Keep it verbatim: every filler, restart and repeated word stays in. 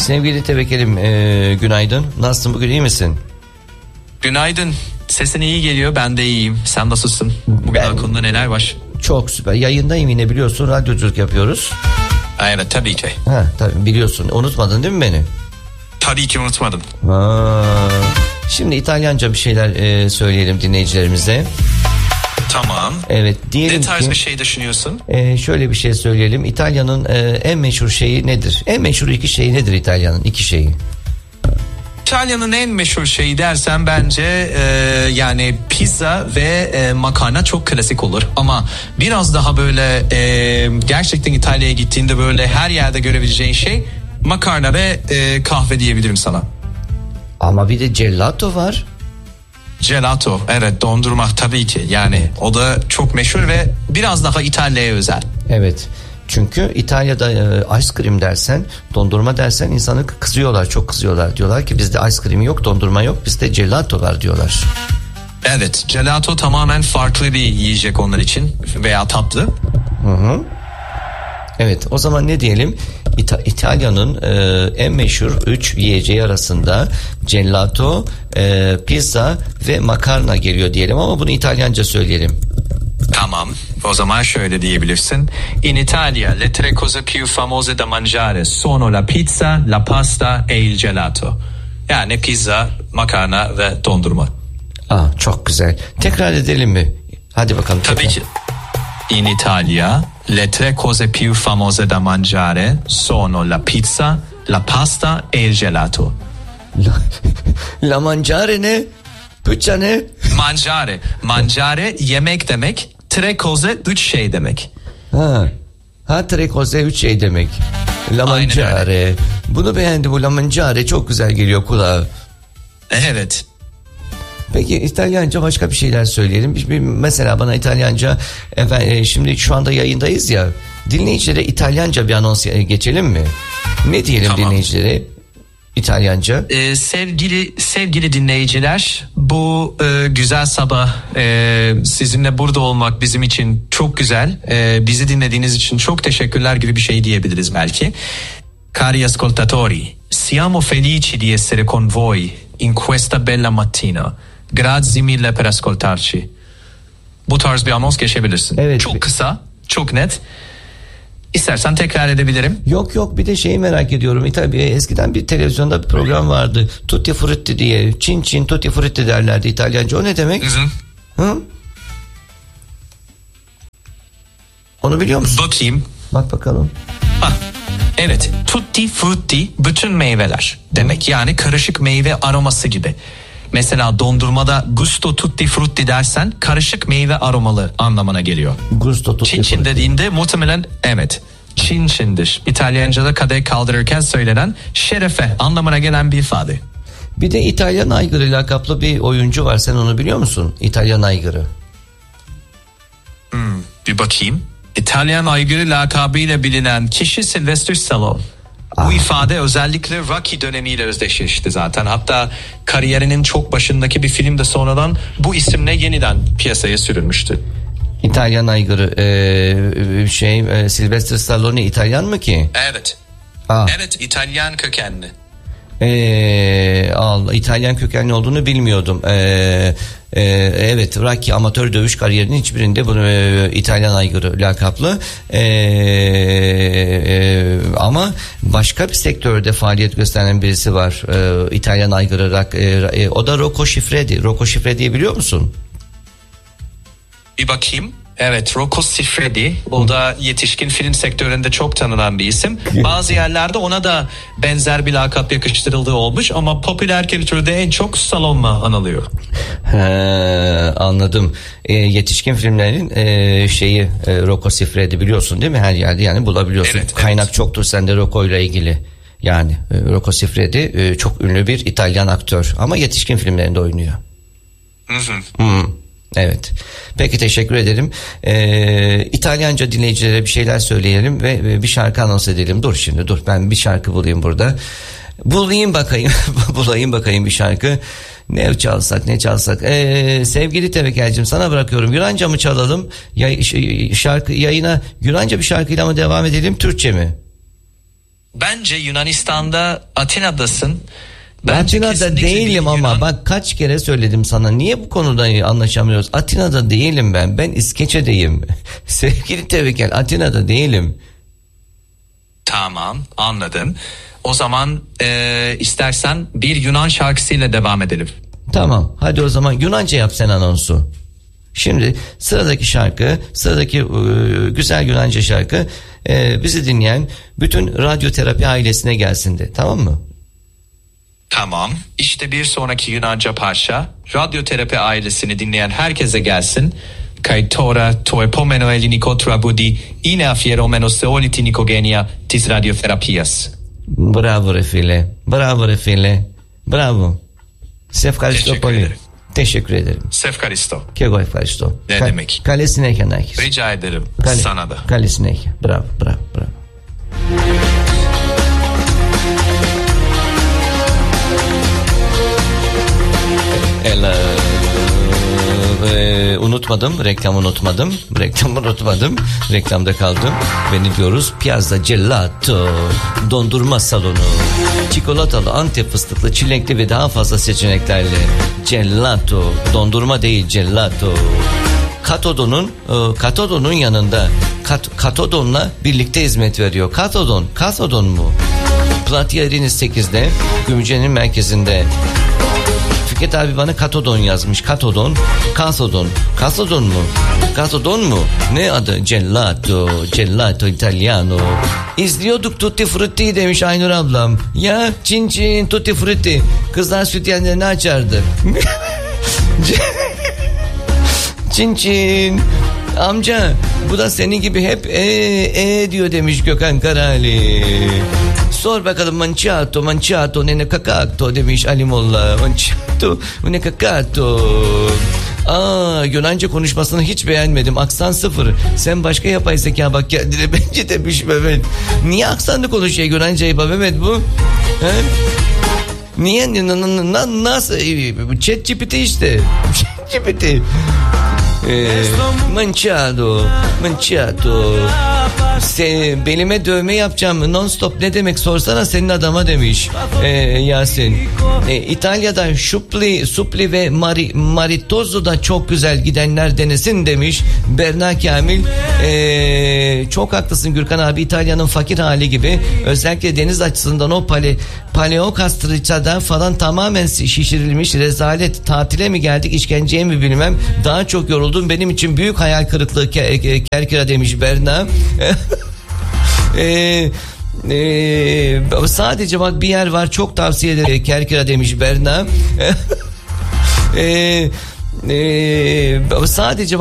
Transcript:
Sevgili Tevekkelim, e, günaydın. Nasılsın bugün, iyi misin? Günaydın. Sesin iyi geliyor, ben de iyiyim. Sen nasılsın? Bugün ben, aklında neler var? Çok süper. Yayındayım yine, biliyorsun, radyoculuk yapıyoruz. Evet, tabii ki. Ha, tabii biliyorsun. Unutmadın değil mi beni? Tabii ki unutmadım. Aa, şimdi İtalyanca bir şeyler e, söyleyelim dinleyicilerimize. Tamam. Evet, diyelim ne tarz ki, bir şey düşünüyorsun? E, şöyle bir şey söyleyelim. İtalya'nın e, en meşhur şeyi nedir? En meşhur iki şeyi nedir İtalya'nın? İki şeyi. İtalya'nın en meşhur şeyi dersen bence e, yani pizza ve e, makarna çok klasik olur. Ama biraz daha böyle e, gerçekten İtalya'ya gittiğinde böyle her yerde görebileceğin şey makarna ve e, kahve diyebilirim sana. Ama bir de gelato var. Gelato, evet, dondurma tabii ki. Yani o da çok meşhur ve biraz daha İtalya'ya özel. Evet. Çünkü İtalya'da e, ice cream dersen, dondurma dersen insanı kızıyorlar, çok kızıyorlar. Diyorlar ki bizde ice cream yok, dondurma yok, bizde gelato var diyorlar. Evet, gelato tamamen farklı bir yiyecek onlar için veya tatlı. Hı hı. Evet, o zaman ne diyelim? İta- İtalya'nın e, en meşhur üç yiyeceği arasında gelato, e, pizza ve makarna geliyor diyelim, ama bunu İtalyanca söyleyelim. Tamam, o zaman şöyle diyebilirsin. In Italia le tre cose più famose da mangiare sono la pizza, la pasta e il gelato. Yani pizza, makarna ve dondurma. Aa, çok güzel. Tekrar edelim mi? Hadi bakalım. Tabii tekrar. ki. In Italia le tre cose più famose da mangiare sono la pizza, la pasta e il gelato. La, la mangiare ne? Pizza ne? Mangiare. Mangiare yemek demek. Tre cose üç şey demek. Ha. Ha, tre cose üç şey demek. La mangiare. Bunu beğendi bu la mangiare, çok güzel geliyor kulağa. Evet. Peki İtalyanca başka bir şeyler söyleyelim. Bir, bir, mesela bana İtalyanca, efendim, şimdi şu anda yayındayız ya. Dinleyicilere İtalyanca bir anons geçelim mi? Ne diyelim tamam. dinleyicilere? İtalyanca. Ee, sevgili sevgili dinleyiciler, bu e, güzel sabah e, sizinle burada olmak bizim için çok güzel. E, bizi dinlediğiniz için çok teşekkürler gibi bir şey diyebiliriz belki. Cari ascoltatori, siamo felici di essere con voi in questa bella mattina. Grazie mille per ascoltarci. Bu tarz bir anons geçebilirsin. Evet. Çok kısa, çok net. İstersen tekrar edebilirim. Yok yok, bir de şeyi merak ediyorum. Tabii eskiden bir televizyonda bir program vardı. Tutti frutti diye. Çin çin tutti frutti derlerdi İtalyanca. O ne demek? Hı hı. Hı? Onu biliyor musun? Bakayım. Bak bakalım. Hah. Evet, tutti frutti bütün meyveler demek. Yani karışık meyve aroması gibi. Mesela dondurmada gusto tutti frutti dersen karışık meyve aromalı anlamına geliyor. Gusto tutti Çin Çin frutti dediğinde muhtemelen evet Çin Çin'dir. İtalyanca'da kadeh kaldırırken söylenen şerefe anlamına gelen bir ifade. Bir de İtalyan aygırı lakaplı bir oyuncu var, sen onu biliyor musun? İtalyan aygırı. Hmm, bir bakayım. İtalyan aygırı lakabıyla bilinen kişi Sylvester Stallone. Bu ifade özellikle Rocky dönemiyle özdeşleşti zaten. Hatta kariyerinin çok başındaki bir filmde sonradan bu isimle yeniden piyasaya sürülmüştü. İtalyan aygırı ee, şey e, Sylvester Stallone İtalyan mı ki? Evet. Aa. Evet, İtalyan kökenli. Ee, Allah, İtalyan kökenli olduğunu bilmiyordum. Ee, e, evet, Rocky amatör dövüş kariyerinin hiçbirinde bunu e, İtalyan aygırı lakaplı. Ee, e, ama başka bir sektörde faaliyet gösteren birisi var. Ee, İtalyan aygırı. E, e, o da Rocco Siffredi. Rocco Siffredi'yi biliyor musun? Bir bakayım. Evet, Rocco Siffredi. O da yetişkin film sektöründe çok tanınan bir isim. Bazı yerlerde ona da benzer bir lakap yakıştırıldığı olmuş ama popüler kültürde en çok Stallone'la anılıyor. He, anladım. E, yetişkin filmlerin e, şeyi e, Rocco Siffredi biliyorsun değil mi? Her yerde yani bulabiliyorsun. Evet, Kaynak evet. çoktur sende Rocco ile ilgili. Yani e, Rocco Siffredi e, çok ünlü bir İtalyan aktör ama yetişkin filmlerinde oynuyor. Hı hı. Hmm. Evet. Peki, teşekkür ederim. Ee, İtalyanca dinleyicilere bir şeyler söyleyelim ve bir şarkı anons edelim. Dur şimdi dur ben bir şarkı bulayım burada. Bulayım bakayım. bulayım bakayım bir şarkı. Ne çalsak ne çalsak. Ee, sevgili Tevekkel'cim sana bırakıyorum. Yunanca mı çalalım? Ya, şarkı yayına Yunanca bir şarkıyla mı devam edelim? Türkçe mi? Bence Yunanistan'da Atina'dasın. Bence Atina'da değilim ama Yunan... bak kaç kere söyledim sana. Niye bu konuda anlaşamıyoruz? Atina'da değilim ben. Ben İskeçe'deyim. Sevgili Tevekel, Atina'da değilim. Tamam, anladım. O zaman e, istersen bir Yunan şarkısıyla devam edelim. Tamam, hadi o zaman Yunanca yap sen anonsu. Şimdi sıradaki şarkı, sıradaki e, güzel Yunanca şarkı e, bizi dinleyen bütün radyoterapi ailesine gelsin de, tamam mı? Tamam. İşte bir sonraki Yunanca parça radyoterapi ailesini dinleyen herkese gelsin. Kai tora to epomeno eliniko trabudi ine afieromeno seoliti nikogenia tis radyoterapias. Bravo Refile. Bravo Refile. Bravo. Sefkaristopoli. Teşekkür ederim. Sefkaristo. Kego efkaristo. Ne Ka- demek? Kalesine kenakis. Rica ederim. Kale- Sana da. Kalesine. Bravo, bravo, bravo. Ela. Ee, unutmadım, reklam unutmadım, reklam unutmadım, reklamda kaldım. Beni diyoruz Piazza Gelato, dondurma salonu, çikolatalı, Antep fıstıklı, çilekli ve daha fazla seçeneklerle. Gelato, dondurma değil gelato. Katodon'un e, Katodon'un yanında Kat, Katodon'la birlikte hizmet veriyor. Katodon, Katodon mu? Platya sekizde, Gümüşhane'nin merkezinde. Fikret abi bana Katodon yazmış. Katodon, Katodon, Katodon mu? Katodon mu? Ne adı? Gelato, Gelato Italiano. İzliyorduk Tutti Frutti demiş Aynur ablam. Ya çin çin Tutti Frutti. Kızlar sütyenlerini açardı. Çin çin. Amca bu da senin gibi hep e e diyor demiş Gökhan Karali. Sor bakalım manciato manciato ne ne kakato demiş Ali Molla. Manciato ne kakato. Aa, Yunanca konuşmasını hiç beğenmedim. Aksan sıfır. Sen başka yapay zeka bak kendine bence demiş Mehmet. Niye aksanlı konuşuyor Yunancayı Mehmet bu? He? Niye? Nasıl? Chat G P T işte. Chat G P T. Ee, Manciato Manciato Sen, belime dövme yapacağım non stop ne demek sorsana senin adama demiş ee, Yasin. ee, İtalya'da Supli, Supli ve Mari, Maritozzo da çok güzel, gidenler denesin demiş Berna Kamil. ee, Çok haklısın Gürkan abi, İtalya'nın fakir hali gibi, özellikle deniz açısından o pale, Paleokastrica'da falan tamamen şişirilmiş rezalet. Tatile mi geldik işkenceye mi bilmem, daha çok yoruldum, benim için büyük hayal kırıklığı Kerkira demiş Berna. Eee Ee, sadece bak bir yer var çok tavsiye ederim Kerkira demiş Berna. ee, ee, sadece